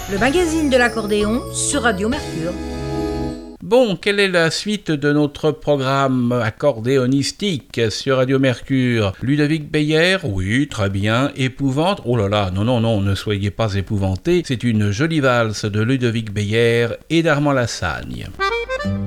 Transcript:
le magazine de l'accordéon sur Radio Mercure. Bon, quelle est la suite de notre programme accordéonistique sur Radio Mercure? Ludovic Beyer? Oui, très bien. Épouvante? Oh là là, non, ne soyez pas épouvantés. C'est une jolie valse de Ludovic Beyer et d'Armand Lassagne.